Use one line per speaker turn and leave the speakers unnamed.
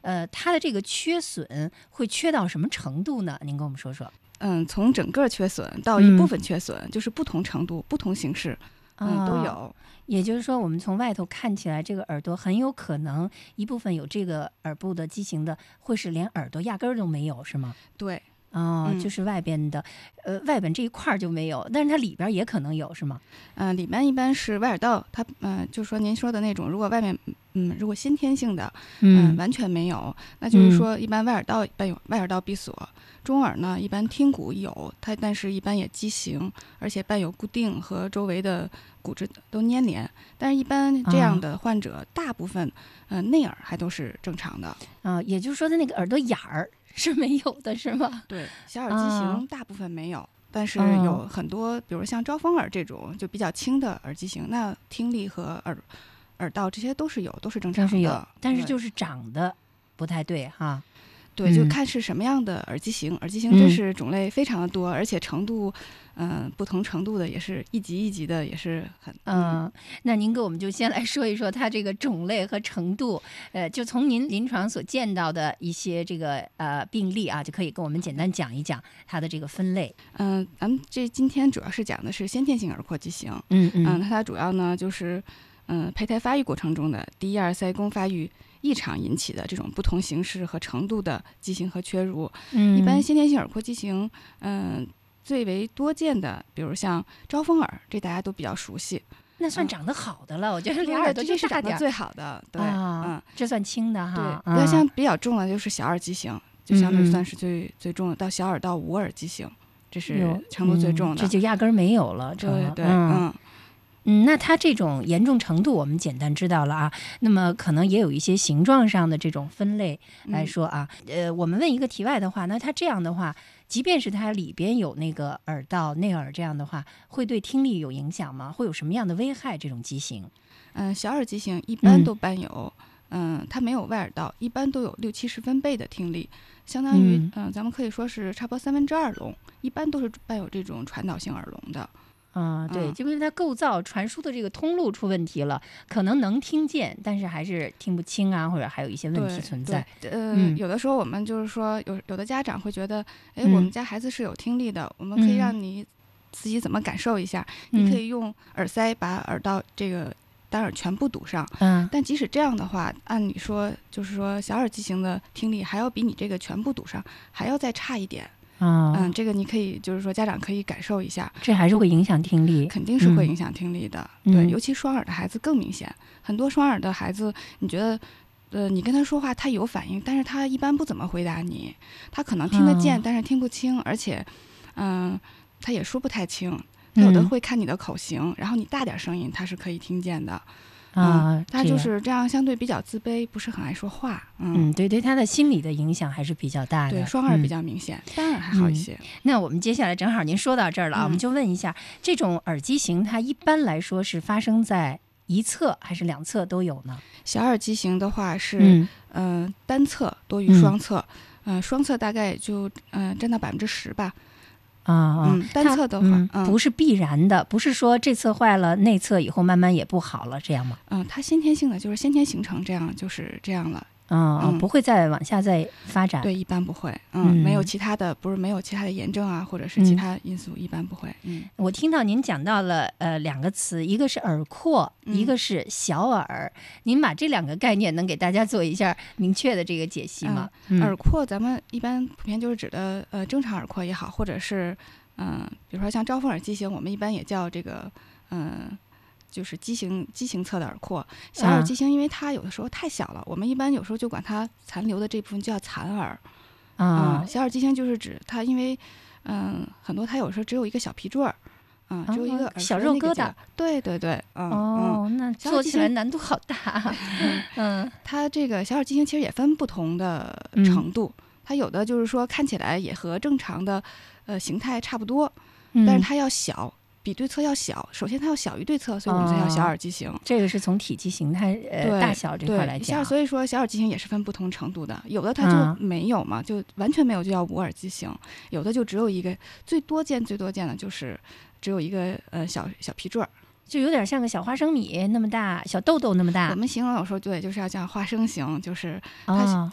它的这个缺损会缺到什么程度呢？您跟我们说说。
从整个缺损到一部分缺损，就是不同程度、不同形式，都有。
也就是说，我们从外头看起来，这个耳朵很有可能一部分有这个耳部的畸形的，会是连耳朵压根儿都没有，是吗？
对。
就是外边的，外边这一块就没有，但是它里边也可能有，是吗？
里面一般是外耳道，它就是说您说的那种，如果外面如果先天性的，完全没有，那就是说一般外耳道伴有外耳道闭锁，中耳呢一般听骨有它，但是一般也畸形，而且伴有固定和周围的骨质都粘连，但是一般这样的患者，大部分内耳还都是正常的。
也就是说，它那个耳朵眼儿是没有的，是吗？
对，小耳畸形大部分没有，但是有很多，比如像招风耳这种就比较轻的耳畸形，那听力和耳道这些都是有，都是正常的。
但是就是长得不太对哈。
对，就看是什么样的耳畸形，耳畸形真是种类非常的多，而且程度，不同程度的也是一级一级的，也是很。
那您给我们就先来说一说它这个种类和程度，就从您临床所见到的一些这个病例啊，就可以跟我们简单讲一讲它的这个分类。
咱们今天主要是讲的是先天性耳廓畸形。它主要呢就是胚胎发育过程中的第一、二鳃宫发育异常引起的这种不同形式和程度的畸形和缺乳。一般先天性耳廓畸形，最为多见的，比如像招风耳，这大家都比较熟悉。
那算长得好的了，我觉得俩耳朵就大点，
最好的。对，
这算轻的哈。
要像比较重的就是小耳畸形，就相对算是最重的，到小耳到无耳畸形，这是程度最重的。
这就压根儿没有了。
对。
那它这种严重程度我们简单知道了啊，那么可能也有一些形状上的这种分类来说啊。我们问一个题外的话，那它这样的话，即便是它里边有那个耳道内耳这样的话，会对听力有影响吗？会有什么样的危害？这种畸形？
小耳畸形一般都伴有，它没有外耳道，一般都有60-70分贝的听力，相当于咱们可以说是差不多2/3聋，一般都是伴有这种传导性耳聋的。
对，就因为它构造传输的这个通路出问题了，可能能听见，但是还是听不清啊，或者还有一些问题存在。
有的时候我们就是说，有的家长会觉得，我们家孩子是有听力的，我们可以让你自己怎么感受一下，你可以用耳塞把耳道这个单耳全部堵上。但即使这样的话，按理说就是说小耳畸形的听力还要比你这个全部堵上还要再差一点。这个你可以就是说家长可以感受一下，
这还是会影响听力，
肯定是会影响听力的。对，尤其双耳的孩子更明显。很多双耳的孩子，你觉得你跟他说话他有反应，但是他一般不怎么回答你，他可能听得见，但是听不清，而且他也说不太清。他有的会看你的口型，然后你大点声音他是可以听见的。他就是这样，相对比较自卑，不是很爱说话。
对他的心理的影响还是比较大的。
对，双耳比较明显，单耳还好一些。
那我们接下来正好您说到这儿了啊，我们就问一下，这种耳畸形它一般来说是发生在一侧还是两侧都有呢？
小耳畸形的话是单侧多于双侧，双侧大概就占到10%吧。单侧的话，
不是必然的，不是说这侧坏了，内侧以后慢慢也不好了，这样吗？
它先天性的就是先天形成这样，就是这样了。
不会再往下再发展。
对，一般不会。没有其他的，不是没有其他的炎症啊，或者是其他因素，一般不会。
我听到您讲到了2个词，一个是耳廓，一个是小耳。您把这2个概念能给大家做一下明确的这个解析吗？
耳廓咱们一般普遍就是指的正常耳廓也好，或者是比如说像招风耳畸形，我们一般也叫这个就是畸形侧的耳廓。小耳畸形因为它有的时候太小了，我们一般有时候就管它残留的这部分叫残耳。小耳畸形就是指它因为很多它有时候只有一个小皮坠儿，只有一个
小肉疙瘩。
对。
那做起来难度好大。
它这个小耳畸形其实也分不同的程度，它有的就是说看起来也和正常的形态差不多，但是它要小。比对侧要小，首先它要小于对侧，所以我们才叫小耳畸形。
这个是从体积形态大小这块来讲。
所以说小耳畸形也是分不同程度的，有的它就没有嘛，就完全没有就叫无耳畸形，有的就只有一个，最多见的就是只有一个小皮坠儿。
就有点像个小花生米那么大，小豆豆那么大。
我们形容有时候对，就是要叫花生形，就是它